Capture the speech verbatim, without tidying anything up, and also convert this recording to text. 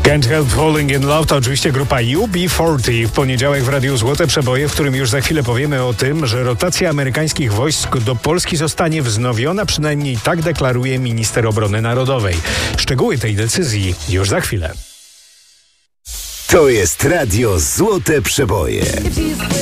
Can't Help Falling in Love to oczywiście grupa U B czterdzieści. W poniedziałek w Radiu Złote Przeboje, w którym już za chwilę powiemy o tym, że rotacja amerykańskich wojsk do Polski zostanie wznowiona, przynajmniej tak deklaruje minister obrony narodowej. Szczegóły tej decyzji już za chwilę. To jest Radio Złote Przeboje.